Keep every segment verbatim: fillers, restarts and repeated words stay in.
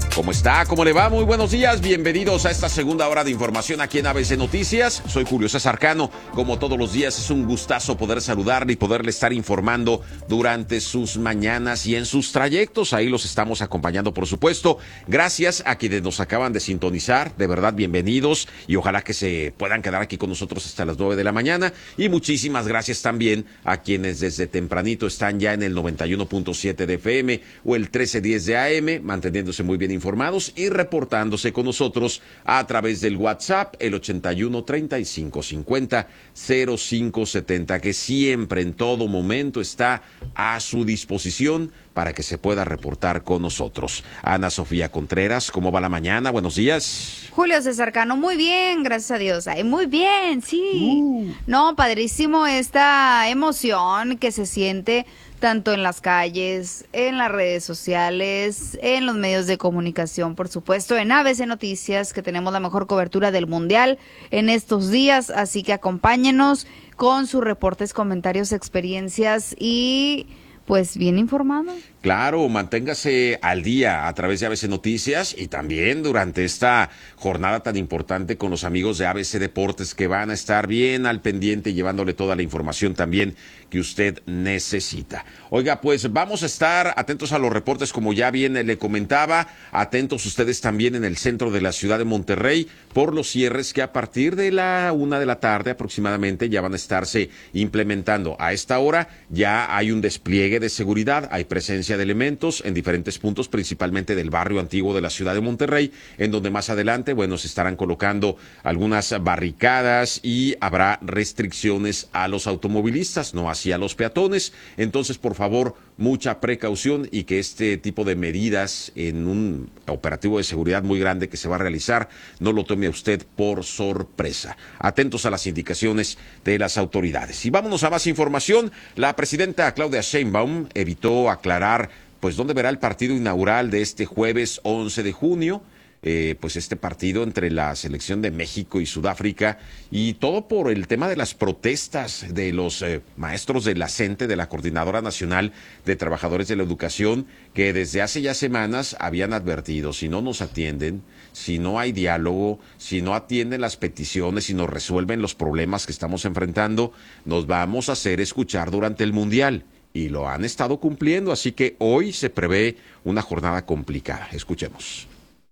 ¿Cómo está? ¿Cómo le va? Muy buenos días. Bienvenidos a esta segunda hora de información aquí en A B C Noticias. Soy Julio César Cano. Como todos los días, es un gustazo poder saludarle y poderle estar informando durante sus mañanas y en sus trayectos. Ahí los estamos acompañando, por supuesto. Gracias a quienes nos acaban de sintonizar. De verdad, bienvenidos. Y ojalá que se puedan quedar aquí con nosotros hasta las nueve de la mañana. Y muchísimas gracias también a quienes desde tempranito están ya en el noventa y uno punto siete de F M o el trece diez de A M, manteniéndose muy bien informados y reportándose con nosotros a través del WhatsApp, el ochenta y uno, treinta y cinco, cincuenta, cero cinco setenta, que siempre, en todo momento, está a su disposición para que se pueda reportar con nosotros. Ana Sofía Contreras, ¿cómo va la mañana? Buenos días. Julio César Cano, muy bien, gracias a Dios. Ay, muy bien, sí. Uh. No, padrísimo esta emoción que se siente tanto en las calles, en las redes sociales, en los medios de comunicación, por supuesto, en A B C Noticias, que tenemos la mejor cobertura del Mundial en estos días, así que acompáñenos con sus reportes, comentarios, experiencias y pues bien informado. Claro, manténgase al día a través de A B C Noticias y también durante esta jornada tan importante con los amigos de A B C Deportes, que van a estar bien al pendiente llevándole toda la información también que usted necesita. Oiga, pues vamos a estar atentos a los reportes, como ya bien le comentaba, atentos ustedes también en el centro de la ciudad de Monterrey por los cierres que a partir de la una de la tarde aproximadamente ya van a estarse implementando. A esta hora ya hay un despliegue de seguridad, hay presencia de elementos en diferentes puntos, principalmente del barrio antiguo de la ciudad de Monterrey, en donde más adelante, bueno, se estarán colocando algunas barricadas y habrá restricciones a los automovilistas, no así a los peatones. Entonces, por favor, mucha precaución y que este tipo de medidas en un operativo de seguridad muy grande que se va a realizar no lo tome a usted por sorpresa. Atentos a las indicaciones de las autoridades. Y vámonos a más información. La presidenta Claudia Sheinbaum evitó aclarar pues dónde verá el partido inaugural de este jueves once de junio. Eh, pues este partido entre la selección de México y Sudáfrica, y todo por el tema de las protestas de los eh, maestros de la CENTE, de la Coordinadora Nacional de Trabajadores de la Educación, que desde hace ya semanas habían advertido: si no nos atienden, si no hay diálogo, si no atienden las peticiones, si no resuelven los problemas que estamos enfrentando, nos vamos a hacer escuchar durante el Mundial. Y lo han estado cumpliendo, así que hoy se prevé una jornada complicada. Escuchemos.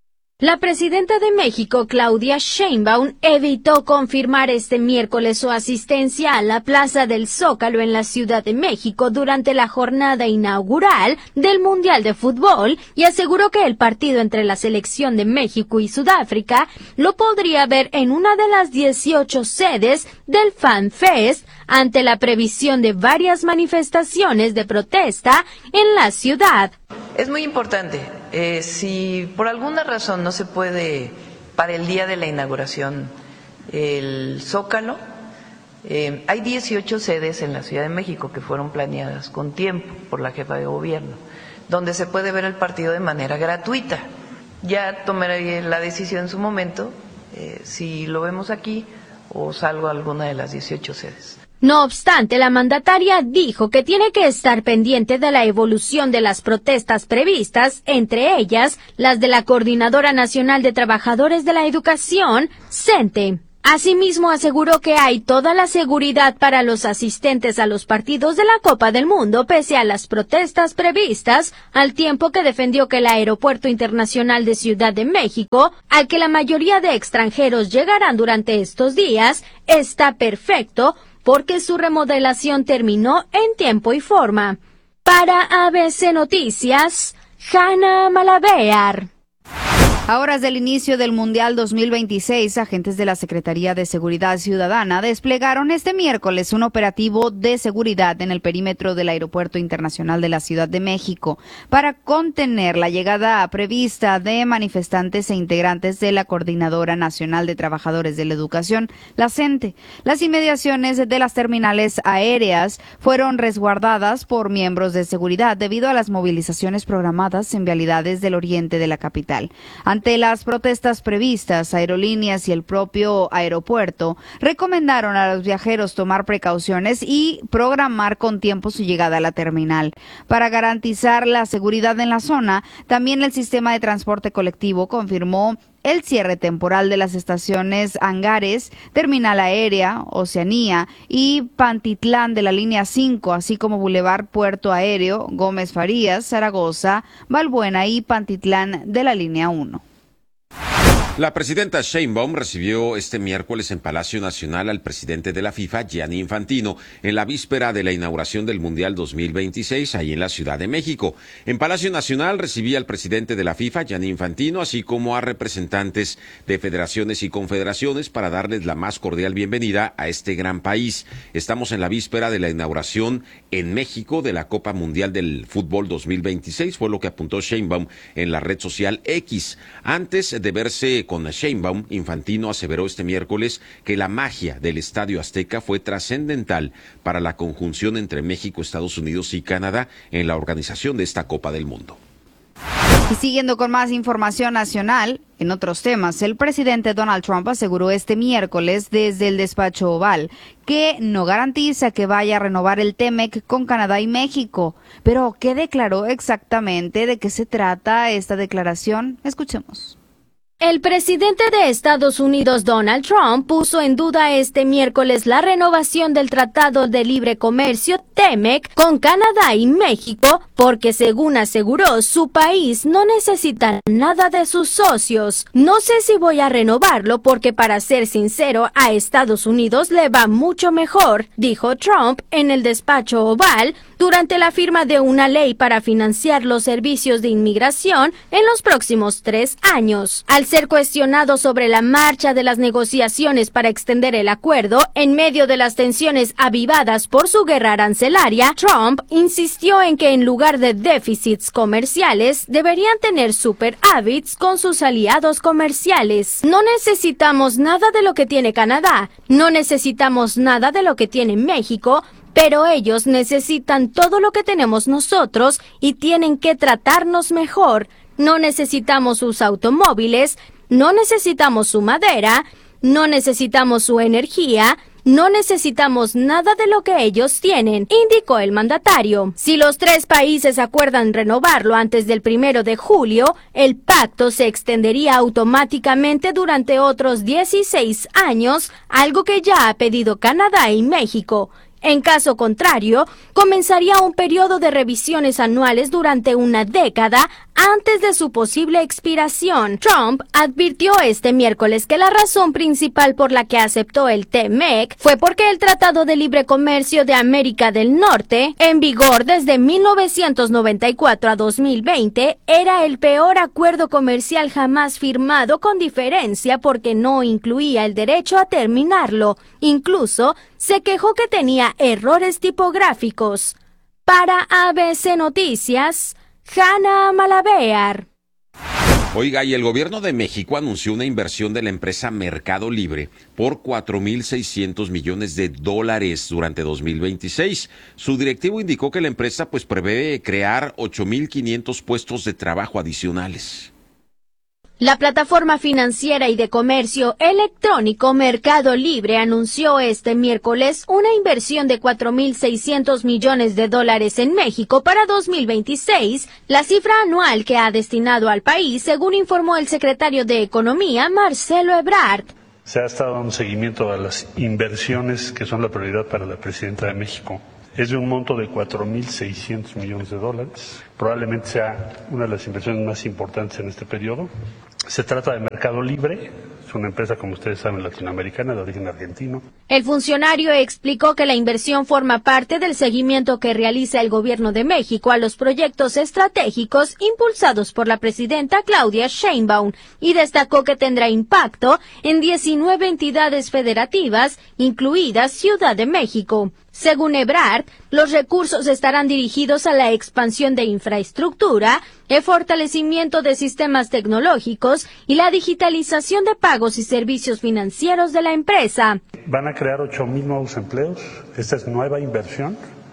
La presidenta de México, Claudia Sheinbaum, evitó confirmar este miércoles su asistencia a la Plaza del Zócalo en la Ciudad de México durante la jornada inaugural del Mundial de Fútbol y aseguró que el partido entre la selección de México y Sudáfrica lo podría ver en una de las dieciocho sedes del Fan Fest ante la previsión de varias manifestaciones de protesta en la ciudad. Es muy importante. Eh, si por alguna razón no se puede para el día de la inauguración el Zócalo, eh, hay dieciocho sedes en la Ciudad de México que fueron planeadas con tiempo por la jefa de gobierno, donde se puede ver el partido de manera gratuita. Ya tomaré la decisión en su momento, eh, si lo vemos aquí o salgo a alguna de las dieciocho sedes. No obstante, la mandataria dijo que tiene que estar pendiente de la evolución de las protestas previstas, entre ellas las de la Coordinadora Nacional de Trabajadores de la Educación, CENTE. Asimismo, aseguró que hay toda la seguridad para los asistentes a los partidos de la Copa del Mundo pese a las protestas previstas, al tiempo que defendió que el Aeropuerto Internacional de Ciudad de México, al que la mayoría de extranjeros llegarán durante estos días, está perfecto porque su remodelación terminó en tiempo y forma. Para A B C Noticias, Hanna Malavear. A horas del inicio del Mundial dos mil veintiséis, agentes de la Secretaría de Seguridad Ciudadana desplegaron este miércoles un operativo de seguridad en el perímetro del Aeropuerto Internacional de la Ciudad de México para contener la llegada prevista de manifestantes e integrantes de la Coordinadora Nacional de Trabajadores de la Educación, la CENTE. Las inmediaciones de las terminales aéreas fueron resguardadas por miembros de seguridad debido a las movilizaciones programadas en vialidades del oriente de la capital. Ante las protestas previstas, aerolíneas y el propio aeropuerto recomendaron a los viajeros tomar precauciones y programar con tiempo su llegada a la terminal. Para garantizar la seguridad en la zona, también el sistema de transporte colectivo confirmó el cierre temporal de las estaciones Hangares, Terminal Aérea, Oceanía y Pantitlán de la línea cinco, así como Boulevard Puerto Aéreo, Gómez Farías, Zaragoza, Balbuena y Pantitlán de la línea uno. La presidenta Sheinbaum recibió este miércoles en Palacio Nacional al presidente de la FIFA, Gianni Infantino, en la víspera de la inauguración del Mundial dos mil veintiséis, ahí en la Ciudad de México. En Palacio Nacional recibía al presidente de la FIFA, Gianni Infantino, así como a representantes de federaciones y confederaciones para darles la más cordial bienvenida a este gran país. Estamos en la víspera de la inauguración en México de la Copa Mundial del Fútbol dos mil veintiséis, fue lo que apuntó Sheinbaum en la red social X. Antes de verse con Sheinbaum, Infantino aseveró este miércoles que la magia del Estadio Azteca fue trascendental para la conjunción entre México, Estados Unidos y Canadá en la organización de esta Copa del Mundo. Y siguiendo con más información nacional, en otros temas, el presidente Donald Trump aseguró este miércoles desde el despacho Oval que no garantiza que vaya a renovar el T M E C con Canadá y México. Pero, ¿qué declaró exactamente? ¿De qué se trata esta declaración? Escuchemos. El presidente de Estados Unidos, Donald Trump, puso en duda este miércoles la renovación del Tratado de Libre Comercio T M E C con Canadá y México porque, según aseguró, su país no necesita nada de sus socios. No sé si voy a renovarlo porque, para ser sincero, a Estados Unidos le va mucho mejor, dijo Trump en el despacho Oval durante la firma de una ley para financiar los servicios de inmigración en los próximos tres años. Al ser cuestionado sobre la marcha de las negociaciones para extender el acuerdo en medio de las tensiones avivadas por su guerra arancelaria, Trump insistió en que en lugar de déficits comerciales deberían tener superávits con sus aliados comerciales. No necesitamos nada de lo que tiene Canadá, no necesitamos nada de lo que tiene México, pero ellos necesitan todo lo que tenemos nosotros y tienen que tratarnos mejor. No necesitamos sus automóviles, no necesitamos su madera, no necesitamos su energía, no necesitamos nada de lo que ellos tienen, indicó el mandatario. Si los tres países acuerdan renovarlo antes del primero de julio, el pacto se extendería automáticamente durante otros dieciséis años, algo que ya ha pedido Canadá y México. En caso contrario, comenzaría un periodo de revisiones anuales durante una década antes de su posible expiración. Trump advirtió este miércoles que la razón principal por la que aceptó el T M E C fue porque el Tratado de Libre Comercio de América del Norte, en vigor desde mil novecientos noventa y cuatro a dos mil veinte, era el peor acuerdo comercial jamás firmado, con diferencia porque no incluía el derecho a terminarlo. Incluso se quejó que tenía errores tipográficos. Para A B C Noticias, Hanna Malabear. Oiga, y el gobierno de México anunció una inversión de la empresa Mercado Libre por cuatro mil seiscientos millones de dólares durante dos mil veintiséis. Su directivo indicó que la empresa pues prevé crear ocho mil quinientos puestos de trabajo adicionales. La plataforma financiera y de comercio electrónico Mercado Libre anunció este miércoles una inversión de cuatro mil seiscientos millones de dólares en México para dos mil veintiséis, la cifra anual que ha destinado al país, según informó el secretario de Economía, Marcelo Ebrard. Se ha estado dando seguimiento a las inversiones que son la prioridad para la presidenta de México. Es de un monto de cuatro mil seiscientos millones de dólares. Probablemente sea una de las inversiones más importantes en este periodo. Se trata de Mercado Libre, es una empresa, como ustedes saben, latinoamericana, de origen argentino. El funcionario explicó que la inversión forma parte del seguimiento que realiza el gobierno de México a los proyectos estratégicos impulsados por la presidenta Claudia Sheinbaum y destacó que tendrá impacto en diecinueve entidades federativas, incluida Ciudad de México. Según Ebrard, los recursos estarán dirigidos a la expansión de infraestructura, el fortalecimiento de sistemas tecnológicos y la digitalización de pagos y servicios financieros de la empresa. Van a crear ocho mil nuevos empleos. Esta es nueva inversión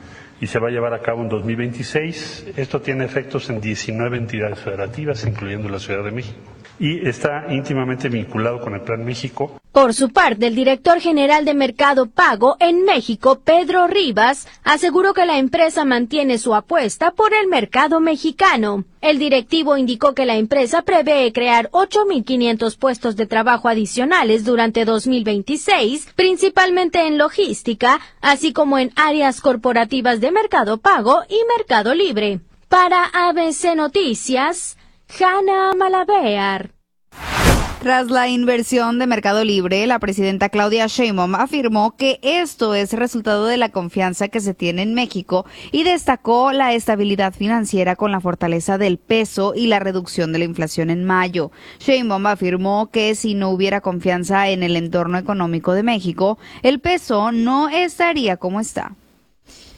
y se va a llevar a cabo en dos mil veintiséis. Esto tiene efectos en diecinueve entidades federativas, incluyendo la Ciudad de México, y está íntimamente vinculado con el Plan México. Por su parte, el director general de Mercado Pago en México, Pedro Rivas, aseguró que la empresa mantiene su apuesta por el mercado mexicano. El directivo indicó que la empresa prevé crear ocho mil quinientos puestos de trabajo adicionales durante dos mil veintiséis, principalmente en logística, así como en áreas corporativas de Mercado Pago y Mercado Libre. Para A B C Noticias, Hanna Malabear. Tras la inversión de Mercado Libre, la presidenta Claudia Sheinbaum afirmó que esto es resultado de la confianza que se tiene en México y destacó la estabilidad financiera con la fortaleza del peso y la reducción de la inflación en mayo. Sheinbaum afirmó que si no hubiera confianza en el entorno económico de México, el peso no estaría como está.